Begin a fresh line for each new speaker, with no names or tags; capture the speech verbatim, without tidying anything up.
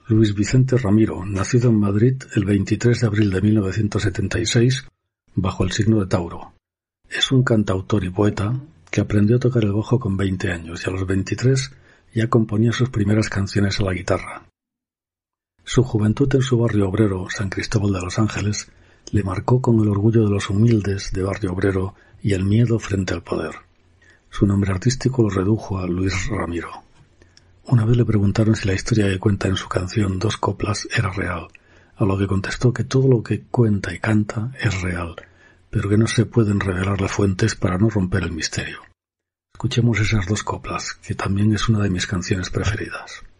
Luis Vicente Ramiro, nacido en Madrid el veintitrés de abril de mil novecientos setenta y seis, bajo el signo de Tauro. Es un cantautor y poeta que aprendió a tocar el bajo con veinte años y a los veintitrés ya componía sus primeras canciones a la guitarra. Su juventud en su barrio obrero, San Cristóbal de los Ángeles, le marcó con el orgullo de los humildes de barrio obrero y el miedo frente al poder. Su nombre artístico lo redujo a Luis Ramiro. Una vez le preguntaron si la historia que cuenta en su canción Dos Coplas era real, a lo que contestó que todo lo que cuenta y canta es real, pero que no se pueden revelar las fuentes para no romper el misterio. Escuchemos esas dos coplas, que también es una de mis canciones preferidas.